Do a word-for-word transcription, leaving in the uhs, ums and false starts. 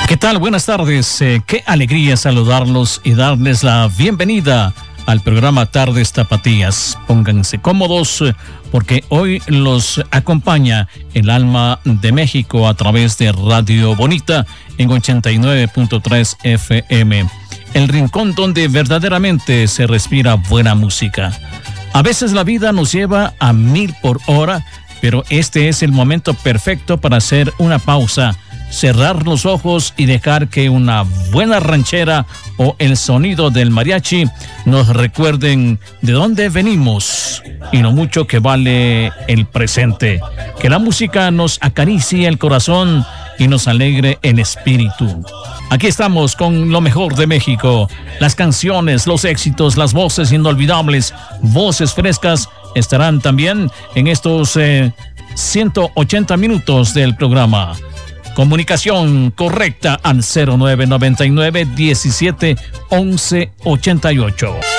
¿Qué tal? Buenas tardes. Eh, qué alegría saludarlos y darles la bienvenida al programa Tardes Tapatías. Pónganse cómodos eh, porque hoy los acompaña el alma de México a través de Radio Bonita en ochenta y nueve punto tres F M. El rincón donde verdaderamente se respira buena música. A veces la vida nos lleva a mil por hora, pero este es el momento perfecto para hacer una pausa, cerrar los ojos y dejar que una buena ranchera o el sonido del mariachi nos recuerden de dónde venimos y lo mucho que vale el presente. Que la música nos acaricie el corazón y nos alegre el espíritu. Aquí estamos con lo mejor de México. Las canciones, los éxitos, las voces inolvidables, voces frescas estarán también en estos eh, ciento ochenta minutos del programa. Comunicación correcta al cero nueve noventa y nueve diecisiete once ochenta y ocho.